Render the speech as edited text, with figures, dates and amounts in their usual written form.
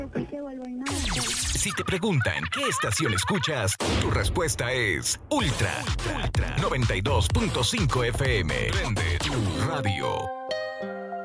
Si te preguntan qué estación escuchas, tu respuesta es Ultra 92.5 FM. Prende tu radio.